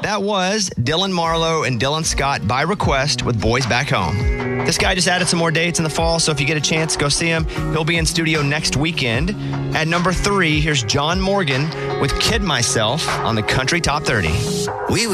That was Dylan Marlowe and Dylan Scott by request with Boys Back Home. This guy just added some more dates in the fall, so if you get a chance, go see him. He'll be in studio next weekend. At number 3, here's John Morgan with Kid Myself on the Country Top 30.